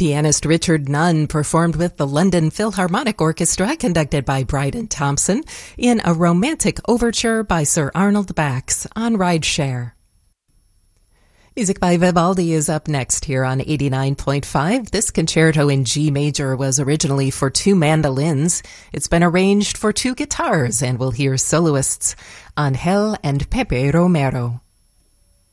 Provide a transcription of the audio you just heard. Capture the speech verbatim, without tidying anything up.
Pianist Richard Nunn performed with the London Philharmonic Orchestra, conducted by Bryden Thompson, in a romantic overture by Sir Arnold Bax on Rideshare. Music by Vivaldi is up next here on eighty-nine point five. This concerto in G major was originally for two mandolins. It's been arranged for two guitars, and we'll hear soloists Angel and Pepe Romero.